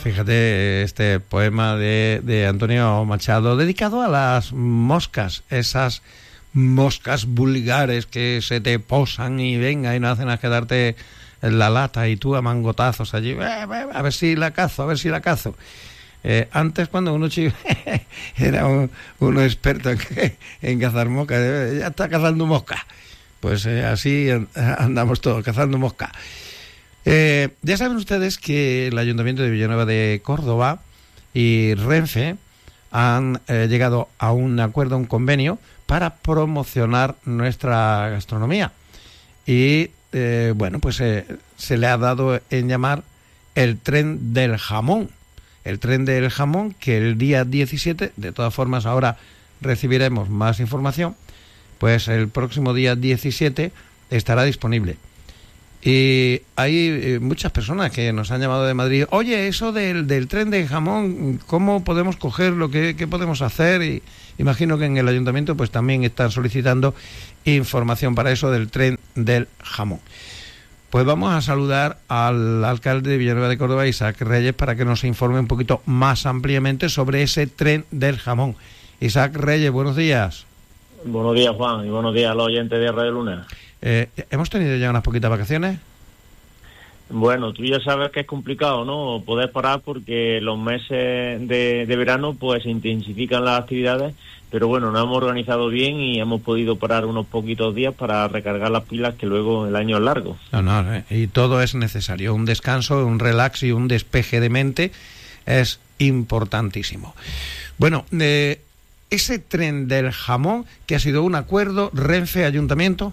Fíjate, este poema de Antonio Machado, dedicado a las moscas, esas moscas vulgares que se te posan y venga y no hacen a quedarte en la lata y tú a mangotazos allí, a ver si la cazo, a ver si la cazo. Antes, cuando uno era uno experto en cazar moscas, ya está cazando moscas. Pues así andamos todos, cazando moscas. Ya saben ustedes que el Ayuntamiento de Villanueva de Córdoba y Renfe han llegado a un acuerdo, un convenio, para promocionar nuestra gastronomía. Y, se le ha dado en llamar el Tren del Jamón. El Tren del Jamón, que el día 17, de todas formas ahora recibiremos más información, pues el próximo día 17 estará disponible. Y hay muchas personas que nos han llamado de Madrid. Oye, eso del tren de jamón, ¿cómo podemos cogerlo? ¿Qué podemos hacer? Y imagino que en el ayuntamiento pues también están solicitando información para eso del tren del jamón. Pues vamos a saludar al alcalde de Villanueva de Córdoba, Isaac Reyes, para que nos informe un poquito más ampliamente sobre ese tren del jamón. Isaac Reyes, buenos días. Buenos días, Juan, y buenos días a los oyentes de Radio Luna. ¿Hemos tenido ya unas poquitas vacaciones? Bueno, tú ya sabes que es complicado, ¿no? Poder parar porque los meses de verano pues se intensifican las actividades, pero bueno, nos hemos organizado bien y hemos podido parar unos poquitos días para recargar las pilas, que luego el año es largo. Y todo es necesario, un descanso, un relax y un despeje de mente es importantísimo. Bueno, ese tren del jamón, que ha sido un acuerdo Renfe-Ayuntamiento.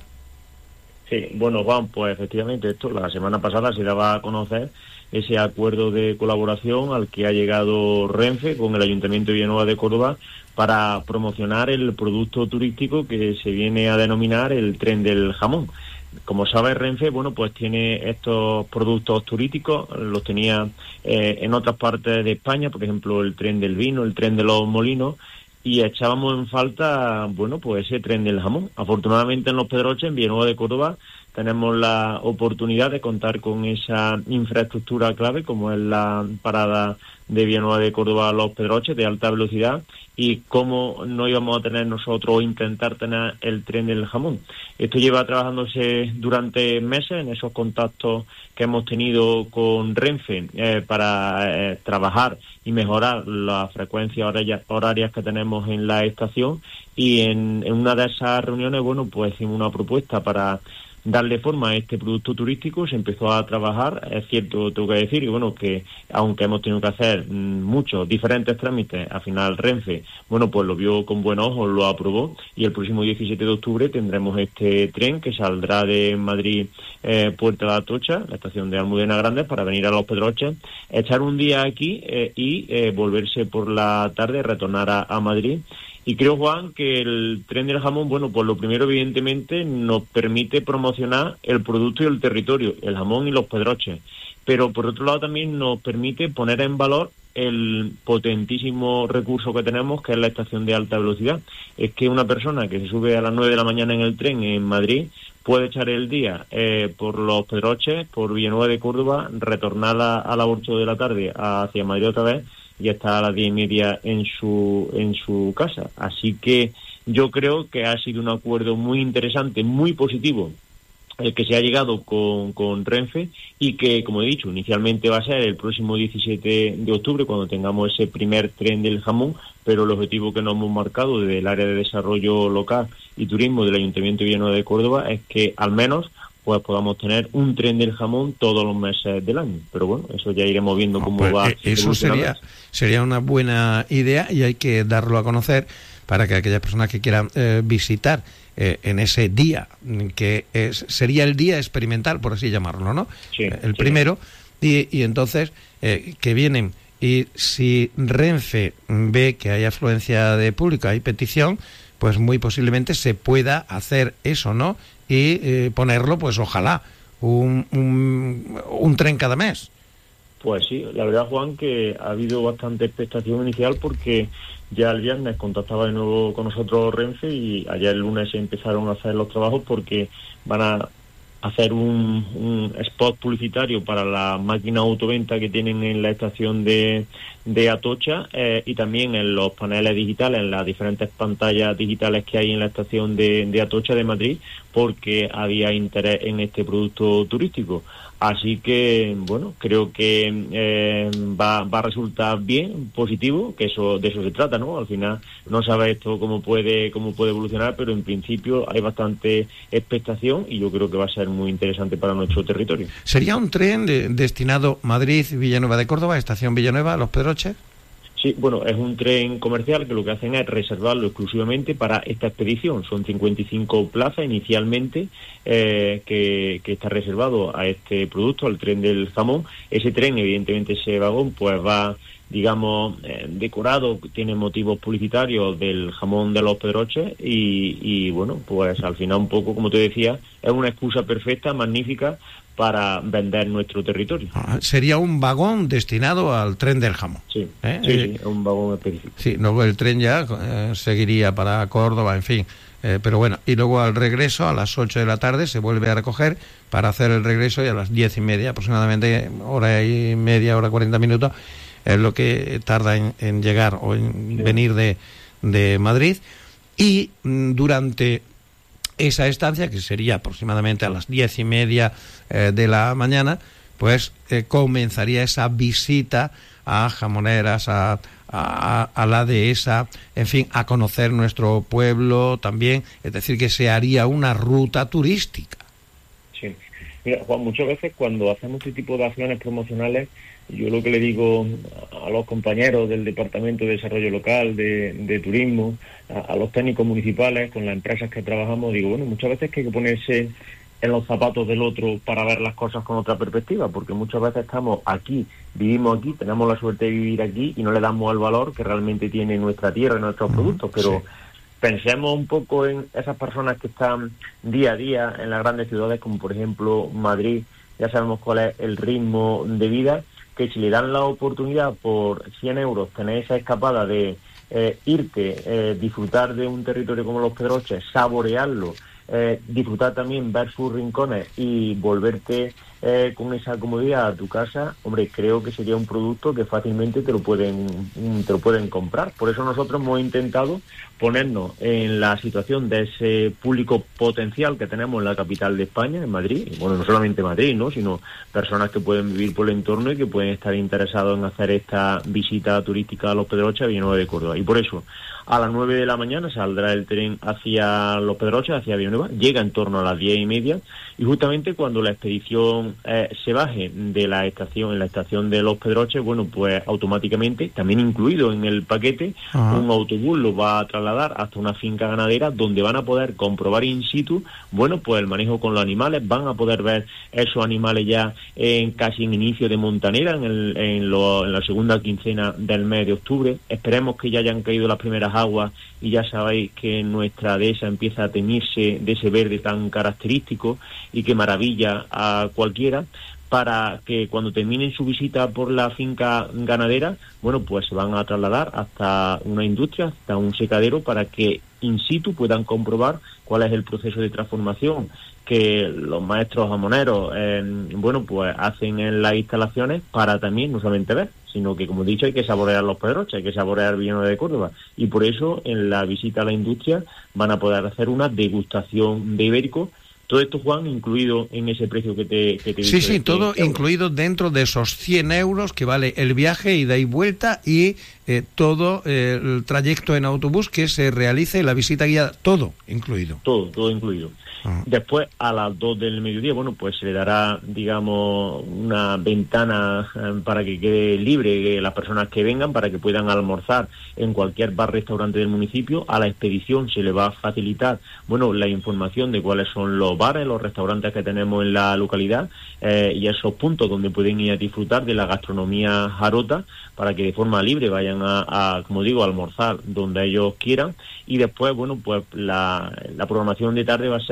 Sí, bueno, Juan, pues efectivamente la semana pasada se daba a conocer ese acuerdo de colaboración al que ha llegado Renfe con el Ayuntamiento de Villanueva de Córdoba para promocionar el producto turístico que se viene a denominar el Tren del Jamón. Como sabe Renfe, bueno, pues tiene estos productos turísticos, los tenía en otras partes de España, por ejemplo el Tren del Vino, el Tren de los Molinos, y echábamos en falta, bueno, pues ese tren del jamón. Afortunadamente en Los Pedroches, en Villanueva de Córdoba, tenemos la oportunidad de contar con esa infraestructura clave, como es la parada de Villanueva de Córdoba a Los Pedroches, de alta velocidad, y cómo no íbamos a tener nosotros o intentar tener el tren del jamón. Esto lleva trabajándose durante meses en esos contactos que hemos tenido con Renfe para trabajar y mejorar las frecuencias horarias que tenemos en la estación, y en una de esas reuniones, bueno, pues hicimos una propuesta para darle forma a este producto turístico. Se empezó a trabajar, es cierto, tengo que decir, y bueno, que aunque hemos tenido que hacer muchos diferentes trámites, al final Renfe, bueno, pues lo vio con buen ojo, lo aprobó, y el próximo 17 de octubre tendremos este tren que saldrá de Madrid, Puerta de Atocha, la estación de Almudena Grandes, para venir a Los Pedroches, echar un día aquí y volverse por la tarde, retornar a Madrid. Y creo, Juan, que el tren del jamón, bueno, pues lo primero, evidentemente, nos permite promocionar el producto y el territorio, el jamón y Los Pedroches. Pero, por otro lado, también nos permite poner en valor el potentísimo recurso que tenemos, que es la estación de alta velocidad. Es que una persona que se sube a las 9 de la mañana en el tren en Madrid puede echar el día por Los Pedroches, por Villanueva de Córdoba, retornar a las 8 de la tarde hacia Madrid otra vez, y está a las 10:30 en su casa. Así que yo creo que ha sido un acuerdo muy interesante, muy positivo, el que se ha llegado con Renfe, y que, como he dicho, inicialmente va a ser el próximo 17 de octubre cuando tengamos ese primer tren del jamón, pero el objetivo que nos hemos marcado desde el área de desarrollo local y turismo del Ayuntamiento de Villanueva de Córdoba es que al menos pues podamos tener un tren del jamón todos los meses del año. Pero bueno, eso ya iremos viendo cómo va. Eso sería una buena idea, y hay que darlo a conocer para que aquellas personas que quieran visitar en ese día, que sería el día experimental, por así llamarlo, ¿no? Sí, el primero, y entonces que vienen, y si Renfe ve que hay afluencia de público, hay petición, pues muy posiblemente se pueda hacer eso, ¿no? Y ponerlo, pues ojalá, un tren cada mes. Pues sí, la verdad, Juan, que ha habido bastante expectación inicial, porque ya el viernes contactaba de nuevo con nosotros Renfe, y ayer el lunes se empezaron a hacer los trabajos porque van a hacer un spot publicitario para la máquina autoventa que tienen en la estación de Atocha, y también en los paneles digitales, en las diferentes pantallas digitales que hay en la estación de Atocha de Madrid, porque había interés en este producto turístico. Así que, bueno, creo que va a resultar bien, positivo, que de eso se trata, ¿no? Al final no sabe esto cómo puede evolucionar, pero en principio hay bastante expectación y yo creo que va a ser muy interesante para nuestro territorio. ¿Sería un tren destinado Madrid-Villanueva de Córdoba, estación Villanueva, Los Pedroches? Sí, bueno, es un tren comercial que lo que hacen es reservarlo exclusivamente para esta expedición. Son 55 plazas inicialmente que está reservado a este producto, al tren del jamón. Ese tren, evidentemente, ese vagón, pues va, digamos, decorado, tiene motivos publicitarios del jamón de Los Pedroches y bueno, pues al final un poco, como te decía, es una excusa perfecta, magnífica, para vender nuestro territorio. Sería un vagón destinado al tren del jamón. Sí, sí, un vagón específico. Sí, luego el tren ya seguiría para Córdoba, en fin. Pero bueno, y luego al regreso, a las 8 de la tarde, se vuelve a recoger para hacer el regreso y a las 10:30, aproximadamente hora y media, hora 40 minutos, es lo que tarda en llegar o en venir de Madrid. Y durante esa estancia, que sería aproximadamente a las 10:30 de la mañana, pues comenzaría esa visita a jamoneras, a la dehesa, en fin, a conocer nuestro pueblo también, es decir, que se haría una ruta turística. Sí. Mira, Juan, muchas veces cuando hacemos este tipo de acciones promocionales, yo lo que le digo a los compañeros del Departamento de Desarrollo Local, de Turismo, a los técnicos municipales, con las empresas que trabajamos, digo, bueno, muchas veces que hay que ponerse en los zapatos del otro para ver las cosas con otra perspectiva, porque muchas veces estamos aquí, vivimos aquí, tenemos la suerte de vivir aquí y no le damos el valor que realmente tiene nuestra tierra y nuestros productos, pero sí. Pensemos un poco en esas personas que están día a día en las grandes ciudades, como por ejemplo Madrid. Ya sabemos cuál es el ritmo de vida, que si le dan la oportunidad por 100 euros tener esa escapada de irte, disfrutar de un territorio como Los Pedroches, saborearlo, disfrutar también, ver sus rincones y volverte con esa comodidad a tu casa, hombre, creo que sería un producto que fácilmente te lo pueden comprar. Por eso nosotros hemos intentado ponernos en la situación de ese público potencial que tenemos en la capital de España, en Madrid, y bueno, no solamente Madrid, ¿no?, sino personas que pueden vivir por el entorno y que pueden estar interesados en hacer esta visita turística a Los Pedroches, a Villanueva de Córdoba. Y por eso, a las 9 de la mañana saldrá el tren hacia Los Pedroches, hacia Villanueva, llega en torno a las 10:30, y justamente cuando la expedición se baje de la estación, en la estación de Los Pedroches, bueno, pues automáticamente, también incluido en el paquete, un autobús lo va a trasladar hasta una finca ganadera donde van a poder comprobar in situ, bueno, pues el manejo con los animales, van a poder ver esos animales ya casi en inicio de montanera, en la segunda quincena del mes de octubre. Esperemos que ya hayan caído las primeras aguas y ya sabéis que nuestra dehesa empieza a teñirse de ese verde tan característico y que maravilla a cualquiera, para que cuando terminen su visita por la finca ganadera, bueno, pues se van a trasladar hasta una industria, hasta un secadero, para que in situ puedan comprobar cuál es el proceso de transformación que los maestros jamoneros, bueno, pues hacen en las instalaciones, para también no solamente ver, sino que, como he dicho, hay que saborear Los Pedroches, hay que saborear Villanueva de Córdoba, y por eso en la visita a la industria van a poder hacer una degustación de ibérico. Todo esto, Juan, incluido en ese precio que te he dicho. Sí, todo incluido dentro de esos 100 euros que vale el viaje, ida y vuelta, y todo el trayecto en autobús que se realice, la visita guiada, todo incluido. Todo incluido. Después, a las 2 del mediodía, bueno, pues se le dará, digamos, una ventana para que quede libre las personas que vengan, para que puedan almorzar en cualquier bar-restaurante del municipio. A la expedición se le va a facilitar, bueno, la información de cuáles son los bares, los restaurantes que tenemos en la localidad, y esos puntos donde pueden ir a disfrutar de la gastronomía jarota, para que de forma libre vayan a como digo, a almorzar donde ellos quieran. Y después, bueno, pues la programación de tarde va a ser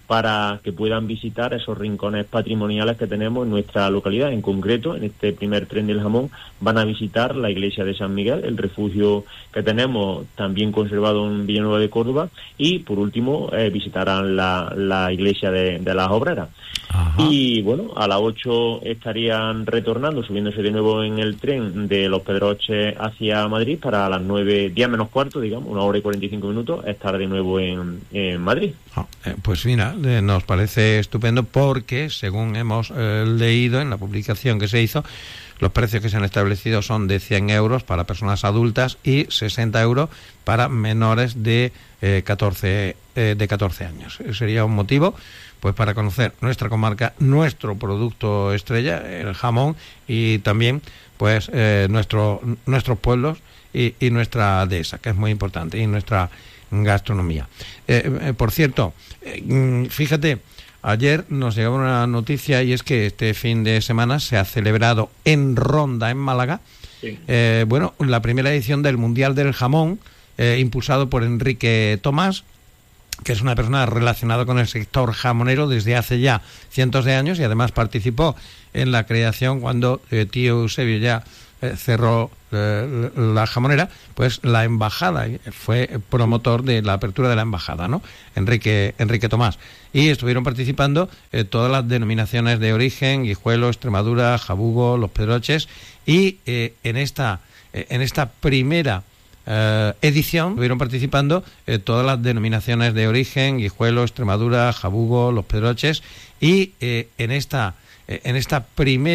para que puedan visitar esos rincones patrimoniales que tenemos en nuestra localidad. En concreto, en este primer tren del jamón van a visitar la iglesia de San Miguel, el refugio que tenemos también conservado en Villanueva de Córdoba, y por último visitarán la iglesia de las Obreras. Ajá. Y bueno, a las 8 estarían retornando, subiéndose de nuevo en el tren de Los Pedroches hacia Madrid, para a las 9, 10 menos cuarto, digamos, 1 hora y 45 minutos, estar de nuevo en Madrid. Pues mira, nos parece estupendo porque, según hemos leído en la publicación que se hizo, los precios que se han establecido son de 100 euros para personas adultas y 60 euros para menores de 14 años. Sería un motivo pues para conocer nuestra comarca, nuestro producto estrella, el jamón, y también pues nuestros pueblos y nuestra dehesa, que es muy importante, y nuestra gastronomía. Por cierto, fíjate, ayer nos llegaba una noticia, y es que este fin de semana se ha celebrado en Ronda, en Málaga, sí. La primera edición del Mundial del Jamón, impulsado por Enrique Tomás, que es una persona relacionada con el sector jamonero desde hace ya cientos de años, y además participó en la creación cuando tío Eusebio ya cerró la jamonera, pues la embajada, fue promotor de la apertura de la embajada, ¿no? Enrique Tomás. Y estuvieron participando todas las denominaciones de origen: Guijuelo, Extremadura, Jabugo, Los Pedroches, y en esta primera edición estuvieron participando todas las denominaciones de origen: Guijuelo, Extremadura, Jabugo, Los Pedroches, y en esta primera